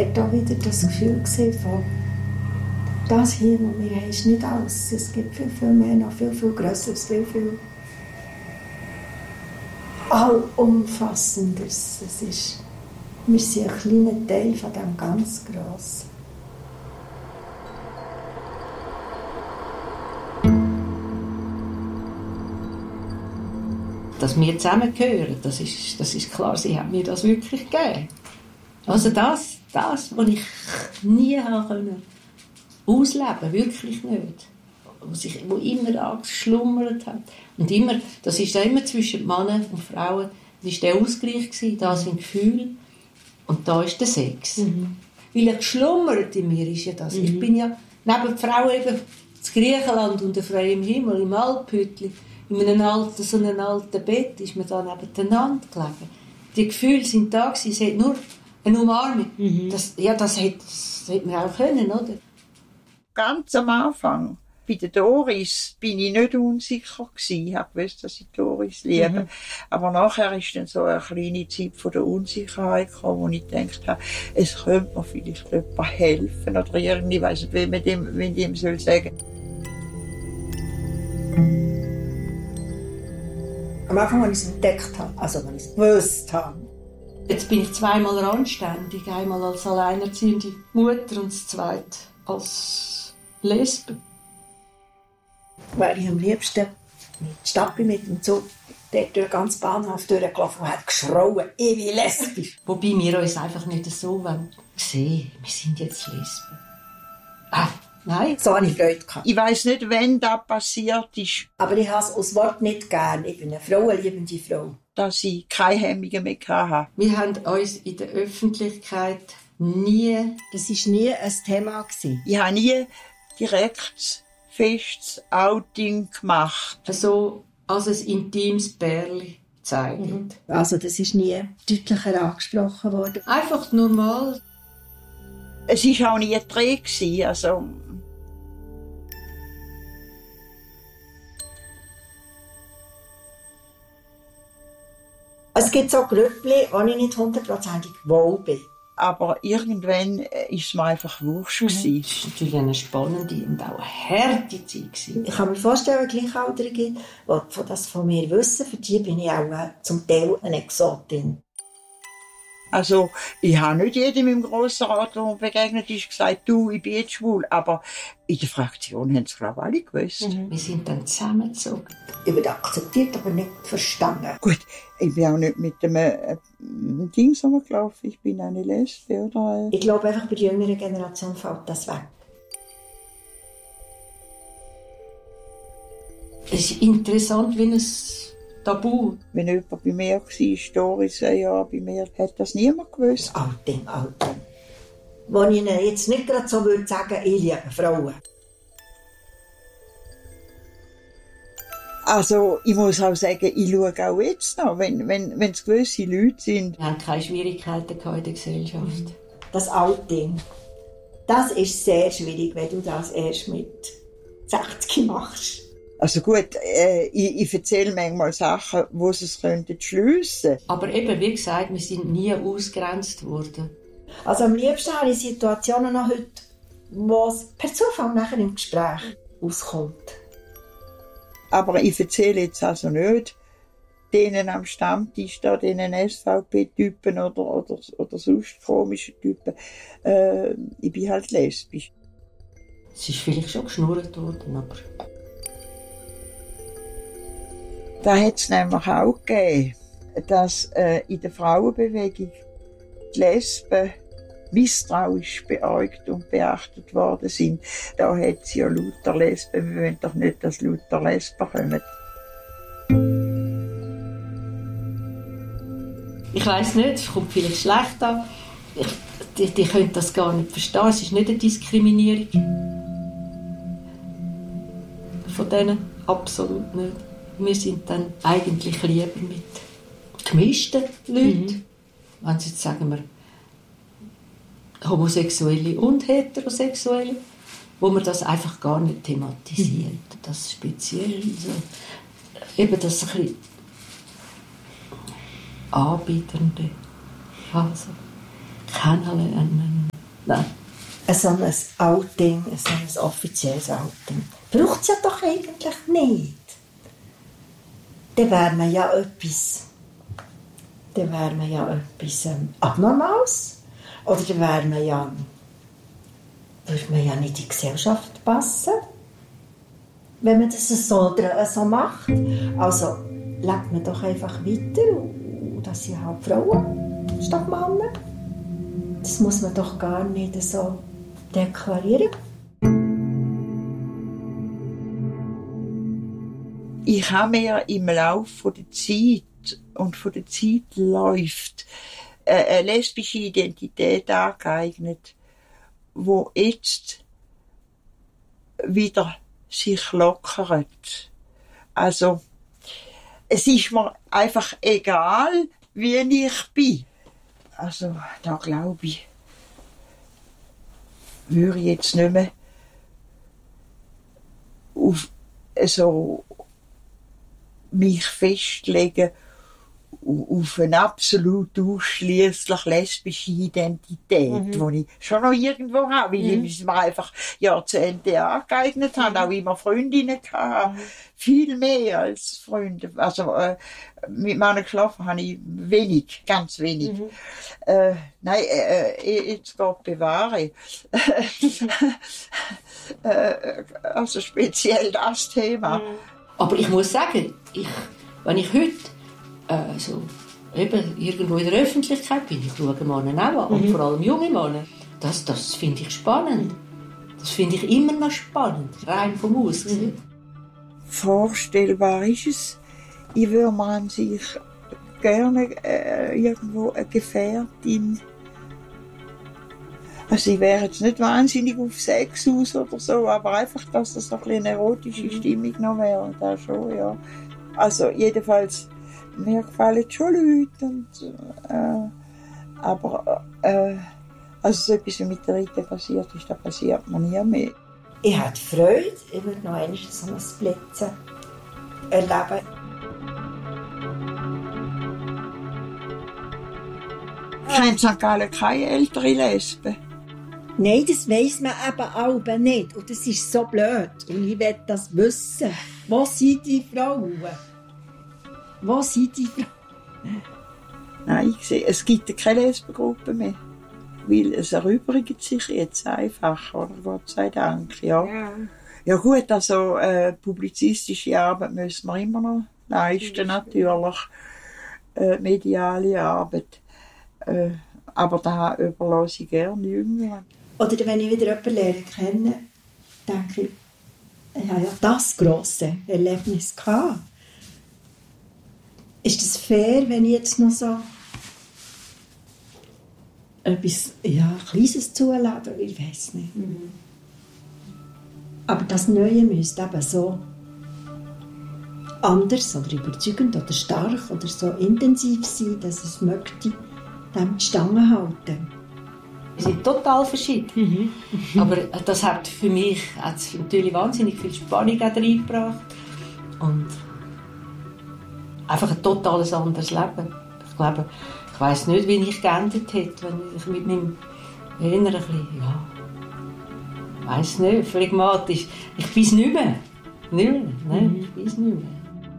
dort auch wieder das Gefühl gesehen von, das hier, was wir haben, ist nicht alles. Es gibt viel, viel mehr, noch viel, viel Grösseres, viel, viel allumfassendes. Wir sind ein kleiner Teil von dem ganz Grossen. Dass wir zusammengehören, das ist klar, sie haben mir das wirklich gegeben. Also das, was ich nie ausleben konnte, wirklich nicht. Wo immer angeschlummert hat. Und immer, das ist immer zwischen Männern und Frauen, das war der Ausgleich gewesen, da sind Gefühle und da ist der Sex. Mhm. Weil er geschlummert in mir ist ja das. Ich bin ja neben Frauen eben in Griechenland unter freiem Himmel, im Alphütli, in einem alten Bett ist man da nebeneinander gelegen. Die Gefühle sind da gewesen, es hat nur eine Umarmung. Mhm. Das hätte man auch können, oder? Ganz am Anfang, bei der Doris, bin ich nicht unsicher gewesen. Ich wusste, dass ich Doris liebe. Mhm. Aber nachher ist dann so eine kleine Zeit von der Unsicherheit gekommen, wo ich gedacht habe, es könnte mir vielleicht jemand helfen oder irgendwie, ich weiss nicht, wie man dem soll sagen. Am Anfang, als ich es entdeckt habe, also als ich es gewusst habe. Jetzt bin ich zweimal randständig. Einmal als alleinerziehende Mutter und das zweite als Lesbe. Weil ich am liebsten in die Stadt bin mit dem Zug, dort durch den ganzen Bahnhof durchgelaufen und hat geschrauen, ich bin lesbisch. Wobei wir uns einfach nicht so sehen, wir sind jetzt Lesben. Nein. So hatte ich Freude gehabt. Ich weiss nicht, wann das passiert ist. Aber ich habe es aus Wort nicht gern. Ich bin eine frauenliebende Frau. Dass ich keine Hemmungen mehr hatte. Wir haben uns in der Öffentlichkeit nie... Das war nie ein Thema. Ich habe nie direkt festes Outing gemacht. So als ein intimes Bärli zeigt. Mhm. Also das ist nie deutlicher angesprochen worden. Einfach normal. Es war auch nie ein Dreh, also... Es gibt so Grüppli, wo ich nicht 100%ig wohl bin. Aber irgendwann war es mir einfach wurscht. Das war natürlich eine spannende und auch eine harte Zeit. Ich kann mir vorstellen, Gleichaltrige, die das von mir wissen, für die bin ich auch zum Teil eine Exotin. Also, ich habe nicht jedem im Grossrat, der mir begegnet ist, gesagt, du, ich bin jetzt schwul. Aber in der Fraktion haben es, glaube ich, alle gewusst. Mhm. Wir sind dann zusammengezogen. Ich bin akzeptiert, aber nicht verstanden. Gut, ich bin auch nicht mit dem Ding rumgelaufen. Ich bin eine Lesbe, oder? Ich glaube einfach, bei der jüngeren Generation fällt das weg. Es ist interessant, wie ein Tabu. Wenn jemand bei mir war, Doris, ja, bei mir hat das niemand gewusst. Outing. Wo ich Ihnen jetzt nicht gerade so würde sagen, ich liebe Frauen. Also, ich muss auch sagen, ich schaue auch jetzt noch, wenn es gewisse Leute sind. Wir haben keine Schwierigkeiten in der Gesellschaft. Das Outing, das ist sehr schwierig, wenn du das erst mit 60 machst. Also gut, ich erzähle manchmal Sachen, wo sie es schliessen könnten. Aber eben, wie gesagt, wir sind nie ausgegrenzt worden. Also am liebsten habe ich Situationen noch heute, wo es per Zufall nachher im Gespräch auskommt. Aber ich erzähle jetzt also nicht denen am Stammtisch, da, denen SVP-Typen oder sonst komischen Typen, ich bin halt lesbisch. Es ist vielleicht schon geschnurrt worden, aber... Da hat es nämlich auch gegeben, dass in der Frauenbewegung die Lesben misstrauisch beäugt und beachtet worden sind. Da hat es ja lauter Lesben, wir wollen doch nicht, dass lauter Lesben kommen. Ich weiss nicht, es kommt vielleicht schlecht an. Die können das gar nicht verstehen. Es ist nicht eine Diskriminierung von denen. Absolut nicht. Wir sind dann eigentlich lieber mit gemischten Leuten. Mhm. Wenn sie jetzt sagen wir Homosexuelle und Heterosexuelle, wo man das einfach gar nicht thematisiert. Das speziell so, eben das ein bisschen Anbieternde, also kennenlernen. Nein. So ein Outing, so ein offizielles Outing, braucht es ja doch eigentlich nicht. Dann wäre man ja etwas Abnormales. Oder dann würde man ja nicht in die Gesellschaft passen, wenn man das so macht. Also lebt man doch einfach weiter und das sind halt Frauen statt Männer. Das muss man doch gar nicht so deklarieren. Ich habe mir im Laufe der Zeit und von der Zeit läuft eine lesbische Identität angeeignet, wo jetzt wieder sich lockert. Also, es ist mir einfach egal, wie ich bin. Also, da glaube ich, würde ich jetzt nicht mehr auf so mich festlegen auf eine absolut ausschliesslich lesbische Identität, die ich schon noch irgendwo habe, weil ich mir einfach Jahrzehnte angeeignet habe, auch immer Freundinnen gehabt, viel mehr als Freunde. Also mit Männern geschlafen habe ich wenig, ganz wenig. Nein, jetzt Gott bewahre. Also speziell das Thema. Aber ich muss sagen, wenn ich heute eben irgendwo in der Öffentlichkeit bin, ich schaue Männer auch an, und vor allem junge Männer, das finde ich spannend. Das finde ich immer noch spannend, rein vom Aussehen. Vorstellbar ist es. Ich würde mir an sich gerne irgendwo eine Gefährtin. Also ich wäre jetzt nicht wahnsinnig auf Sex aus oder so, aber einfach, dass das noch eine erotische Stimmung noch wäre, da schon, ja. Also jedenfalls, mir gefallen schon Leute und, aber also so etwas wie mit der Rita passiert ist, das passiert mir nie mehr. Ich hatte Freude, ich würde noch einmal so ein Blitzen erleben. Ich habe in St. Gallen keine ältere Lesbe. Nein, das weiss man eben auch nicht. Und das ist so blöd. Und ich will das wissen. Wo sind die Frauen? Wo sind die Frauen? Nein, ich sehe, es gibt keine Lesbengruppe mehr. Weil es erübrigt sich jetzt einfach, oder? Gott sei Dank, ja. Ja gut, also publizistische Arbeit müssen wir immer noch leisten, natürlich. Mediale Arbeit. Aber da überlasse ich gerne Jüngeren. Oder wenn ich wieder jemanden lernen kenne, denke ich, ich habe ja das grosse Erlebnis gehabt. Ist das fair, wenn ich jetzt noch so etwas Kleines zulebe? Ich weiß nicht. Aber das Neue müsste eben so anders oder überzeugend oder stark oder so intensiv sein, dass es möchte dem die Stange halten. Wir sind total verschieden. Aber das hat für mich natürlich wahnsinnig viel Spannung reingebracht. Und einfach ein totales anderes Leben. Ich glaube, ich weiss nicht, wie ich geendet hätte, wenn ich mit meinem Inneren ein bisschen, weiss nicht, phlegmatisch. Ich bin es nicht mehr. Nein, ich bin es nicht mehr.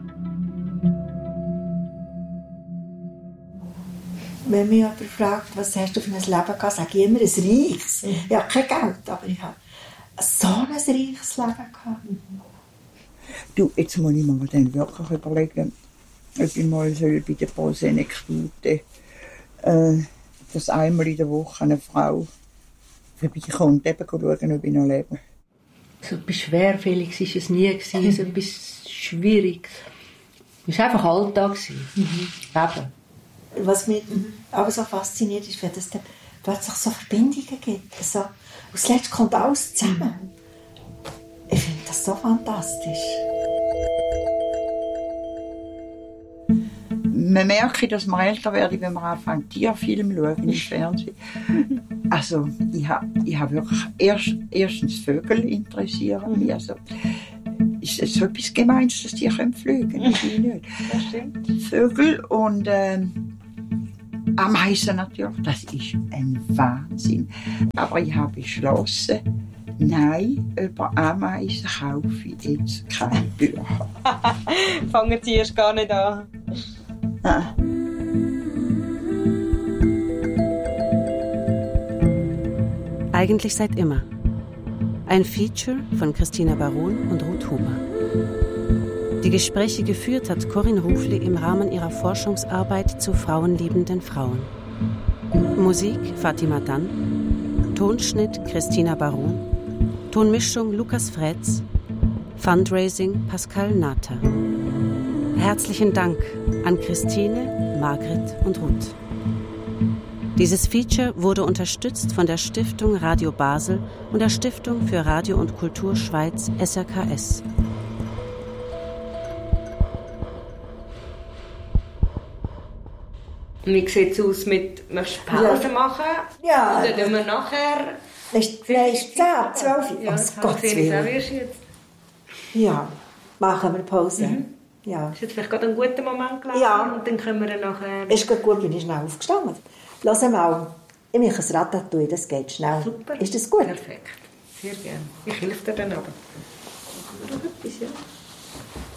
Wenn mich jemand fragt, was hast du für ein Leben gehabt, sage ich immer ein reiches. Ich habe kein Geld, aber ich habe so ein reiches Leben gehabt. Du, jetzt muss ich mir dann wirklich überlegen, ob ich mal bei der Prosenekstute, dass einmal in der Woche eine Frau vorbeikommt, eben schauen, ob ich noch lebe. So etwas Schwerfälliges war es nie, so etwas Schwieriges. Es war einfach Alltag. Eben. Was mich aber so fasziniert ist, wenn es dann plötzlich so Verbindungen gibt. Also, und zuletzt kommt alles zusammen. Ich finde das so fantastisch. Man merkt, dass man älter wird, wenn man anfängt, Tierfilme schauen im Fernsehen. Also, ich hab wirklich erstens Vögel interessieren mich. Also, ist es so etwas Gemeins, dass die fliegen können? Ich nicht. Das stimmt. Vögel und Ameisen natürlich, das ist ein Wahnsinn. Aber ich habe beschlossen, nein, über Ameisen kaufe ich jetzt keine Bücher. Fangen Sie erst gar nicht an. Eigentlich seit immer. Ein Feature von Christina Baron und Ruth Huber. Die Gespräche geführt hat Corinne Rufli im Rahmen ihrer Forschungsarbeit zu frauenliebenden Frauen. Musik Fatima Dann, Tonschnitt Christina Baron, Tonmischung Lukas Fretz, Fundraising Pascal Natter. Herzlichen Dank an Christine, Margret und Ruth. Dieses Feature wurde unterstützt von der Stiftung Radio Basel und der Stiftung für Radio und Kultur Schweiz SRKS. Wie sieht es aus mit, möchtest du Pause machen? Ja. Oder tun wir nachher? Nein, 10, 12. Ja, Oh Gott Willen. Jetzt. Ja, machen wir Pause. Ja. Ist jetzt vielleicht gerade ein guter Moment gelaufen? Ja. Und dann können wir dann nachher... Ist gut, bin ich schnell aufgestanden. Lass mal, ich mache ein Ratatouille, das geht schnell. Super. Ist das gut? Perfekt. Sehr gerne. Ich helfe dir dann aber. Machen wir noch etwas, ja?